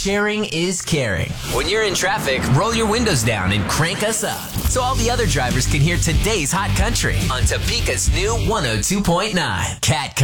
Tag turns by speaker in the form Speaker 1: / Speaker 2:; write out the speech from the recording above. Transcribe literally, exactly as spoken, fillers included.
Speaker 1: sharing is caring. When you're in traffic, roll your windows down and crank us up so all the other drivers can hear today's hot country on Topeka's new one oh two point nine Cat Country.